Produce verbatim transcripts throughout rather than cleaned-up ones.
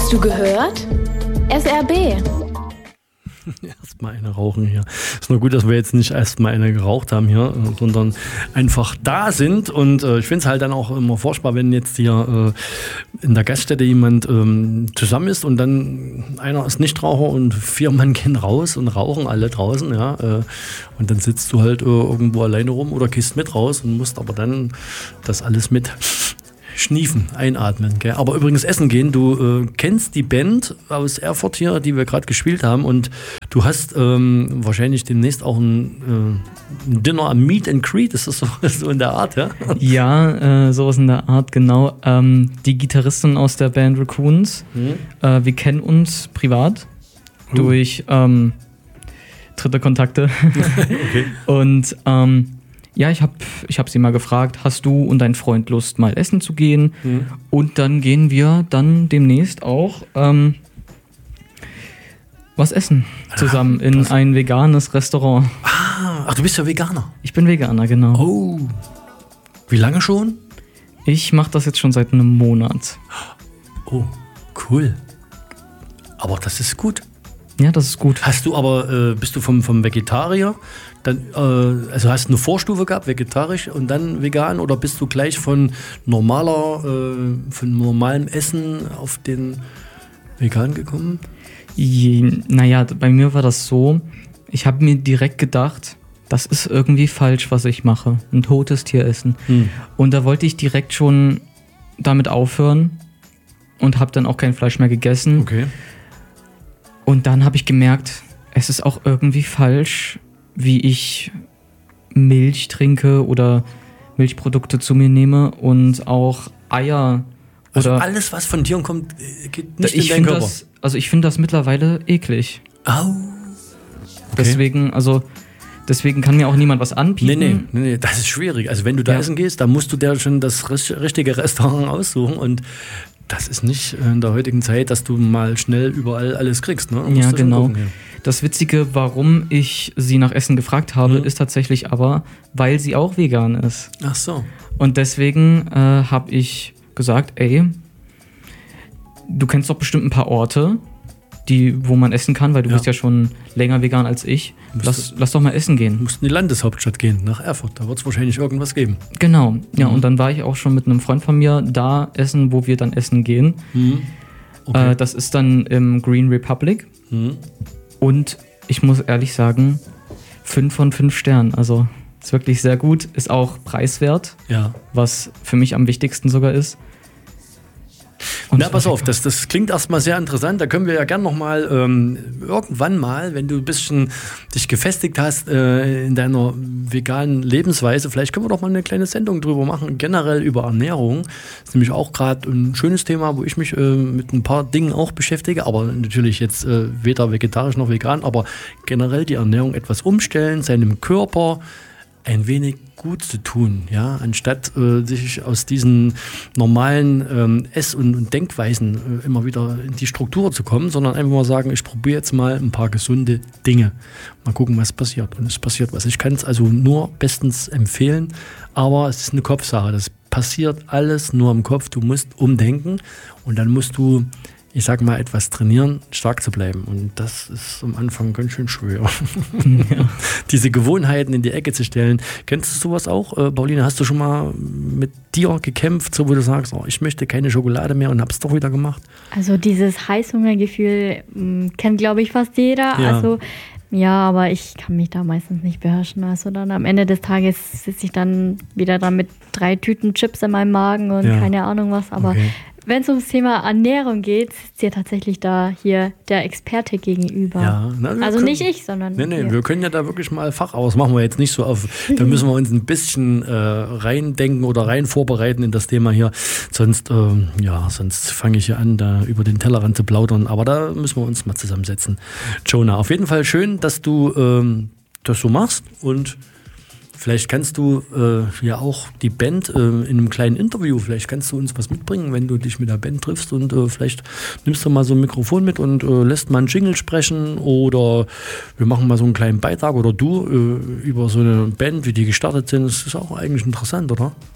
Hast du gehört? S R B. Erstmal eine rauchen hier. Ist nur gut, dass wir jetzt nicht erstmal eine geraucht haben hier, sondern einfach da sind. Und äh, ich finde es halt dann auch immer furchtbar, wenn jetzt hier äh, in der Gaststätte jemand ähm, zusammen ist und dann einer ist Nichtraucher und vier Mann gehen raus und rauchen alle draußen. Ja, äh, und dann sitzt du halt äh, irgendwo alleine rum oder gehst mit raus und musst aber dann das alles mit schniefen, einatmen. Gell? Aber übrigens essen gehen, du äh, kennst die Band aus Erfurt hier, die wir gerade gespielt haben, und du hast ähm, wahrscheinlich demnächst auch ein, äh, ein Dinner am Meet and Greet, ist das so, so in der Art, ja? Ja, äh, sowas in der Art, genau. Ähm, die Gitarristin aus der Band Raccoons, mhm. äh, wir kennen uns privat uh. durch ähm, dritte Kontakte. Okay. Und ähm, ja, ich habe ich hab sie mal gefragt, hast du und dein Freund Lust, mal essen zu gehen? Mhm. Und dann gehen wir dann demnächst auch ähm, was essen zusammen in das ein veganes Restaurant. Ah, ach, du bist ja Veganer. Ich bin Veganer, genau. Oh, wie lange schon? Ich mache das jetzt schon seit einem Monat. Oh, cool. Aber das ist gut. Ja, das ist gut. Hast du aber, äh, bist du vom, vom Vegetarier, dann, äh, also hast du eine Vorstufe gehabt, vegetarisch und dann vegan, oder bist du gleich von normaler, äh, von normalem Essen auf den vegan gekommen? Je, naja, bei mir war das so, ich habe mir direkt gedacht, das ist irgendwie falsch, was ich mache, ein totes Tier essen. Hm. Und da wollte ich direkt schon damit aufhören und habe dann auch kein Fleisch mehr gegessen. Okay. Und dann habe ich gemerkt, es ist auch irgendwie falsch, wie ich Milch trinke oder Milchprodukte zu mir nehme und auch Eier. Also oder alles, was von Tieren kommt, geht nicht ich in deinen Körper? Das, also ich finde das mittlerweile eklig. Au. Okay. Deswegen, also deswegen kann mir auch niemand was anbieten. Nee, nee, nee, das ist schwierig. Also wenn du da ja. essen gehst, dann musst du dir schon das richtige Restaurant aussuchen, und das ist nicht in der heutigen Zeit, dass du mal schnell überall alles kriegst. Ne? Ja, genau. Gucken, ja. Das Witzige, warum ich sie nach Essen gefragt habe, mhm. ist tatsächlich aber, weil sie auch vegan ist. Ach so. Und deswegen äh, habe ich gesagt, ey, du kennst doch bestimmt ein paar Orte, die, wo man essen kann, weil du ja. bist ja schon länger vegan als ich. Lass, lass doch mal essen gehen. Du musst in die Landeshauptstadt gehen, nach Erfurt. Da wird es wahrscheinlich irgendwas geben. Genau. Ja, mhm. Und dann war ich auch schon mit einem Freund von mir da essen, wo wir dann essen gehen. Mhm. Okay. Äh, das ist dann im Green Republic. Mhm. Und ich muss ehrlich sagen, fünf von fünf Sternen. Also ist wirklich sehr gut. Ist auch preiswert, ja. was für mich am wichtigsten sogar ist. Und na, pass auf, das, das klingt erstmal sehr interessant. Da können wir ja gerne nochmal ähm, irgendwann mal, wenn du ein bisschen dich gefestigt hast äh, in deiner veganen Lebensweise, vielleicht können wir doch mal eine kleine Sendung drüber machen, generell über Ernährung. Das ist nämlich auch gerade ein schönes Thema, wo ich mich äh, mit ein paar Dingen auch beschäftige, aber natürlich jetzt äh, weder vegetarisch noch vegan, aber generell die Ernährung etwas umstellen, seinem Körper ein wenig gut zu tun, ja, anstatt äh, sich aus diesen normalen ähm, Ess- und, und Denkweisen äh, immer wieder in die Struktur zu kommen, sondern einfach mal sagen, ich probiere jetzt mal ein paar gesunde Dinge. Mal gucken, was passiert. Und es passiert was. Ich kann es also nur bestens empfehlen, aber es ist eine Kopfsache. Das passiert alles nur im Kopf. Du musst umdenken und dann musst du, ich sag mal, etwas trainieren, stark zu bleiben. Und das ist am Anfang ganz schön schwer. Ja. Diese Gewohnheiten in die Ecke zu stellen. Kennst du sowas auch? Äh, Pauline, hast du schon mal mit dir gekämpft, so wo du sagst, oh, ich möchte keine Schokolade mehr, und hab's doch wieder gemacht? Also dieses Heißhungergefühl mh, kennt, glaube ich, fast jeder. Ja. Also ja, aber ich kann mich da meistens nicht beherrschen. Also dann am Ende des Tages sitze ich dann wieder da mit drei Tüten Chips in meinem Magen und ja. keine Ahnung was. Aber okay. Wenn es ums Thema Ernährung geht, sitzt ja tatsächlich da hier der Experte gegenüber. Ja, na, also können, nicht ich, sondern Nee, nee, wir. wir können ja da wirklich mal Fach aus. Machen wir jetzt nicht so auf, da müssen wir uns ein bisschen äh, reindenken oder rein vorbereiten in das Thema hier. Sonst, ähm, ja, sonst fange ich hier an, da über den Tellerrand zu plaudern. Aber da müssen wir uns mal zusammensetzen. Jonah, auf jeden Fall schön, dass du ähm, das so machst, und vielleicht kannst du äh, ja auch die Band äh, in einem kleinen Interview, vielleicht kannst du uns was mitbringen, wenn du dich mit der Band triffst, und äh, vielleicht nimmst du mal so ein Mikrofon mit und äh, lässt mal einen Jingle sprechen, oder wir machen mal so einen kleinen Beitrag, oder du äh, über so eine Band, wie die gestartet sind. Das ist auch eigentlich interessant, oder?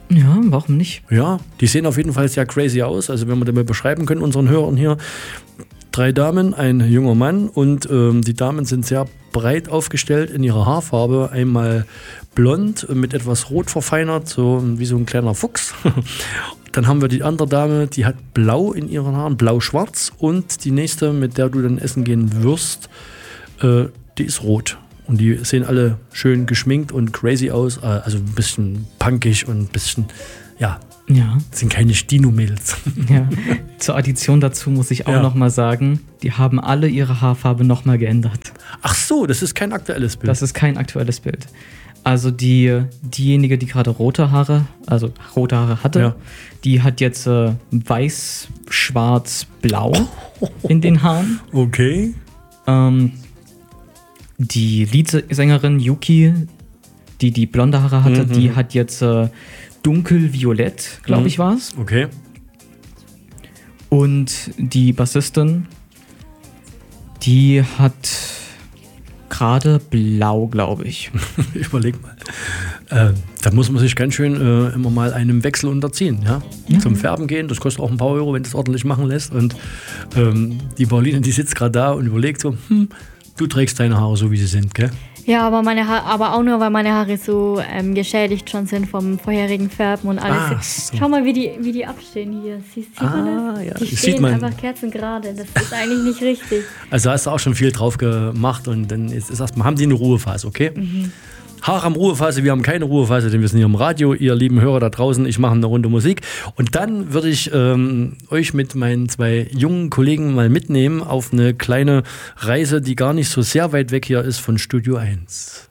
Ja, warum nicht? Ja, die sehen auf jeden Fall sehr crazy aus. Also wenn wir das mal beschreiben können, unseren Hörern hier. Drei Damen, ein junger Mann und ähm, die Damen sind sehr breit aufgestellt in ihrer Haarfarbe. Einmal blond mit etwas rot verfeinert, so wie so ein kleiner Fuchs. Dann haben wir die andere Dame, die hat blau in ihren Haaren, blau-schwarz. Und die nächste, mit der du dann essen gehen wirst, äh, die ist rot. Und die sehen alle schön geschminkt und crazy aus. Also ein bisschen punkig und ein bisschen, ja, ja. sind keine Stino-Mädels. Ja. Zur Addition dazu muss ich auch ja. nochmal sagen, die haben alle ihre Haarfarbe nochmal geändert. Ach so, das ist kein aktuelles Bild. Das ist kein aktuelles Bild. Also die, diejenige, die gerade rote Haare, also rote Haare hatte, ja. die hat jetzt äh, weiß, schwarz, blau in den Haaren. Okay. Ähm, die Leadsängerin Yuki, die die blonde Haare hatte, mhm. die hat jetzt äh, dunkelviolett, glaube mhm. ich, war es. Okay. Und die Bassistin, die hat gerade blau, glaube ich. Überleg mal. Äh, da muss man sich ganz schön äh, immer mal einem Wechsel unterziehen. Ja? Ja. Zum Färben gehen, das kostet auch ein paar Euro, wenn du es ordentlich machen lässt. Und ähm, die Pauline, die sitzt gerade da und überlegt so, hm, du trägst deine Haare so, wie sie sind, gell? Ja, aber meine Haare, aber auch nur, weil meine Haare so ähm, geschädigt schon sind vom vorherigen Färben und alles. Ah, so. Schau mal, wie die, wie die abstehen hier. Siehst, sieht ah, man das? Ja, die das stehen sieht man. einfach kerzengerade. Das ist eigentlich nicht richtig. Also hast du auch schon viel drauf gemacht und dann ist, ist erstmal, haben die eine Ruhephase, okay? Mhm. Haare haben Ruhephase, wir haben keine Ruhephase, denn wir sind hier im Radio, ihr lieben Hörer da draußen, ich mache eine Runde Musik und dann würde ich ähm, euch mit meinen zwei jungen Kollegen mal mitnehmen auf eine kleine Reise, die gar nicht so sehr weit weg hier ist von Studio eins.